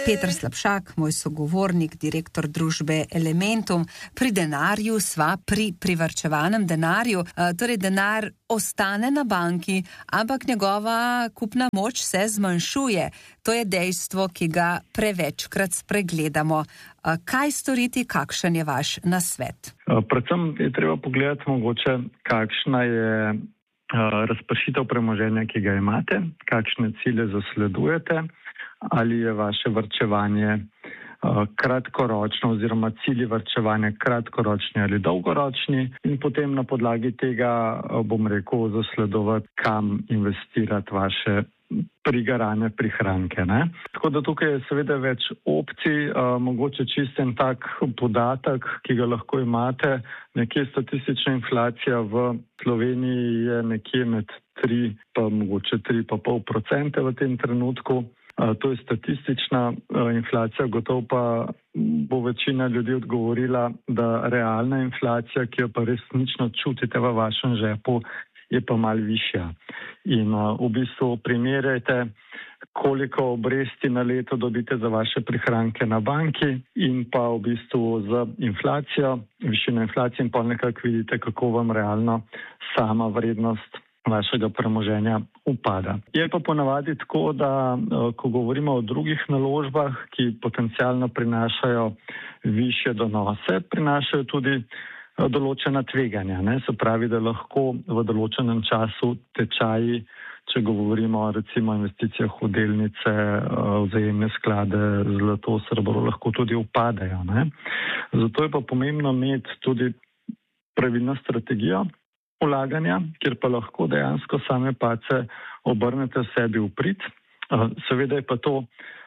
Peter Slapšak, moj sogovornik, direktor družbe Elementum. Pri denarju sva pri privarčevanem denarju. Torej denar ostane na banki, ampak njegova kupna moč se zmanjšuje. To je dejstvo, ki ga prevečkrat spregledamo. Kaj storiti, kakšen je vaš nasvet? Predvsem je treba pogledati mogoče, kakšna je razpršitev premoženja, ki ga imate, kakšne cilje zasledujete, ali je vaše varčevanje kratkoročno oziroma cilji varčevanja kratkoročni ali dolgoročni in potem na podlagi tega, zasledovati, kam investirati vaše prigarane prihranke. Ne? Tako da tukaj je seveda več opcij, mogoče čisten tak podatek, ki ga lahko imate. Nekje statistična inflacija v Sloveniji je nekje med 3 pa mogoče 3,5% v tem trenutku. To je statistična inflacija, gotovo pa bo večina ljudi odgovorila, da realna inflacija, ki jo pa resnično čutite v vašem žepu, je pa malo višja. In v bistvu primerjajte, koliko obresti na leto dobite za vaše prihranke na banki in pa v bistvu z inflacijo, višino inflacije in pa nekako vidite, kako vam realno sama vrednost vašega premoženja upada. Je pa ponavadi tako, da ko govorimo o drugih naložbah, ki potencialno prinašajo višje donose, prinašajo tudi določena tveganja. Ne? Se pravi, da lahko v določenem času tečaji, če govorimo recimo o investicijah v delnice, vzajemne sklade, zlato, srebro, lahko tudi upadajo. Ne? Zato je pa pomembno imeti tudi pravilno strategijo vlaganja, kjer pa lahko dejansko same pace obrnete sebi v prid. Seveda je pa to,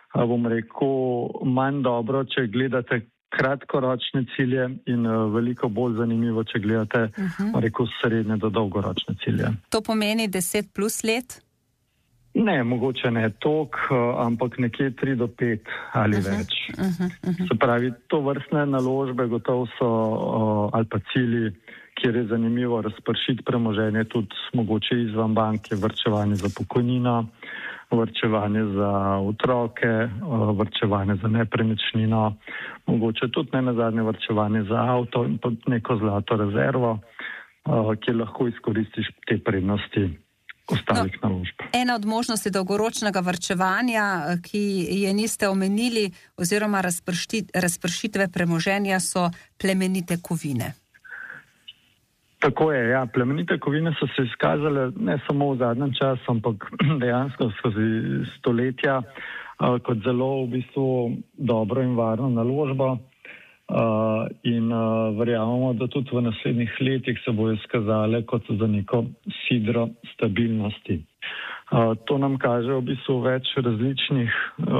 manj dobro, če gledate kratkoročne cilje in veliko bolj zanimivo, če gledate, srednje do dolgoročne cilje. To pomeni 10 plus let? Ne, mogoče ne toliko, ampak nekje 3 do 5 ali več. Se pravi, to vrstne naložbe gotovo so ali pa cilji, kjer je zanimivo razpršiti premoženje, tudi mogoče izvan banke, varčevanje za pokojnino, varčevanje za otroke, varčevanje za nepremičnino, mogoče tudi ne nazadnje varčevanje za avto in pa neko zlato rezervo, kjer lahko izkoristiš te prednosti ostalih naložb. Ena od možnosti dolgoročnega varčevanja, ki je niste omenili, oziroma razpršitve premoženja, so plemenite kovine. Tako je, ja. Plemenite kovine so se izkazale ne samo v zadnjem času, ampak dejansko skozi stoletja kot zelo v bistvu dobro in varno naložbo in verjamemo, da tudi v naslednjih letih se bojo izkazale kot za neko sidro stabilnosti. To nam kaže v bistvu več različnih,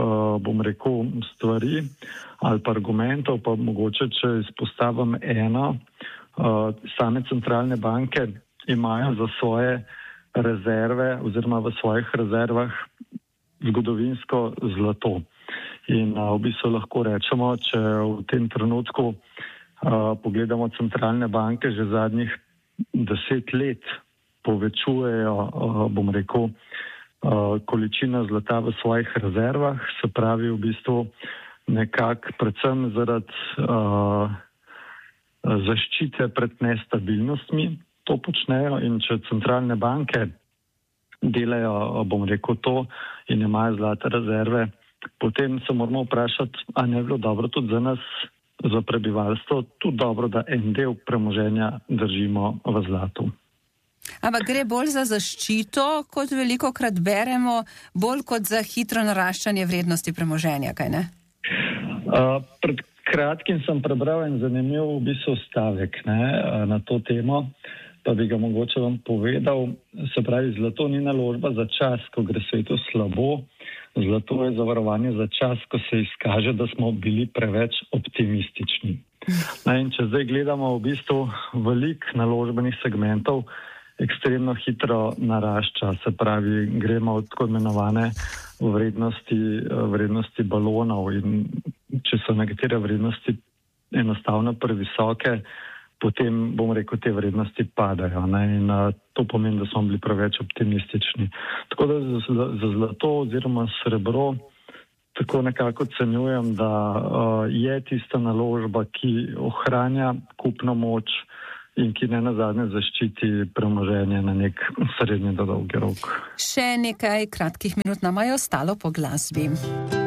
stvari ali pa argumentov, pa mogoče, če izpostavim eno, same centralne banke imajo za svoje rezerve oziroma v svojih rezervah zgodovinsko zlato. In v bistvu lahko rečemo, če v tem trenutku pogledamo centralne banke, že zadnjih 10 let povečujejo, količino zlata v svojih rezervah, se pravi v bistvu nekako predvsem zaradi zaščite pred nestabilnostmi to počnejo in če centralne banke delajo, to in imajo zlate rezerve, potem se moramo vprašati, a ne bi bilo dobro tudi za nas, za prebivalstvo, tudi dobro, da en del premoženja držimo v zlatu. Ampak gre bolj za zaščito, kot velikokrat beremo, bolj kot za hitro naraščanje vrednosti premoženja, kaj ne? Pred kratkim sem prebral en zanimiv stavek na to temo, pa bi ga mogoče vam povedal. Se pravi, zlato ni naložba za čas, ko gre svetu slabo, zlato je zavarovanje za čas, ko se izkaže, da smo bili preveč optimistični. In če zdaj gledamo v bistvu veliko naložbenih segmentov, ekstremno hitro narašča, se pravi, gremo od tako imenovane vrednosti balonov in če so nekatere vrednosti enostavno previsoke, potem, te vrednosti padajo. In to pomeni, da smo bili preveč optimistični. Tako da za zlato oziroma srebro tako nekako ocenjujem, da je tista naložba, ki ohranja kupno moč in ki ne nazadnje zaščiti premoženje na nek srednji do dolgi rok. Še nekaj kratkih minut nama je ostalo po glasbi.